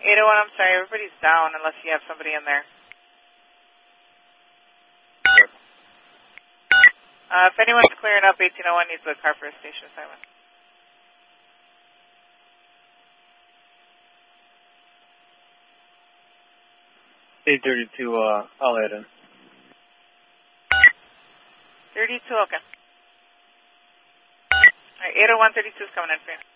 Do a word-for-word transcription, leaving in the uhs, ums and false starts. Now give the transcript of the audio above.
eight oh one, I'm sorry, everybody's down unless you have somebody in there. Uh, if anyone's clearing up, eighteen oh one needs a car for a station assignment. eight thirty-two, uh, I'll add in. thirty-two, okay. Alright, eight oh one, thirty-two is coming in for you.